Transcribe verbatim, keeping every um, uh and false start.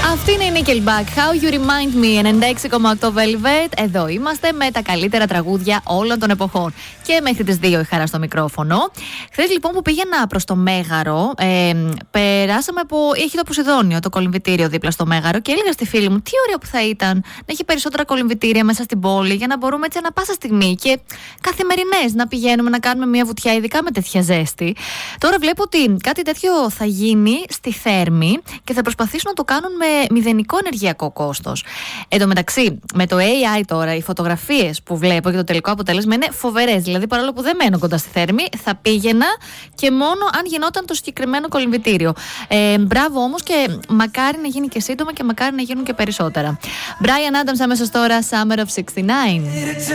Αυτή είναι η Nickelback, How You Remind Me, ενενήντα έξι κόμμα οκτώ Velvet. Εδώ είμαστε με τα καλύτερα τραγούδια όλων των εποχών. Και μέχρι τις δύο η Χαρά στο μικρόφωνο. Χθες λοιπόν που πήγαινα προς το Μέγαρο, ε, περάσαμε από. Έχει το Ποσειδόνιο, το κολυμβητήριο δίπλα στο Μέγαρο, και έλεγα στη φίλη μου τι ωραία που θα ήταν να έχει περισσότερα κολυμβητήρια μέσα στην πόλη, για να μπορούμε έτσι ανα πάσα στιγμή και καθημερινές να πηγαίνουμε να κάνουμε μια βουτιά, ειδικά με τέτοια ζέστη. Τώρα βλέπω ότι κάτι τέτοιο θα γίνει στη Θέρμη και θα προσπαθήσουν να το κάνουν με μηδενικό ενεργειακό κόστος. Εν τω μεταξύ, με το έι άι τώρα, οι φωτογραφίες που βλέπω και το τελικό αποτέλεσμα είναι φοβερές. Δηλαδή, παρόλο που δεν μένω κοντά στη Θέρμη, θα πήγαινα και μόνο αν γινόταν το συγκεκριμένο κολυμβητήριο. Ε, μπράβο όμως, και μακάρι να γίνει και σύντομα και μακάρι να γίνουν και περισσότερα. Brian Adams αμέσως τώρα, Summer of εξήντα εννιά.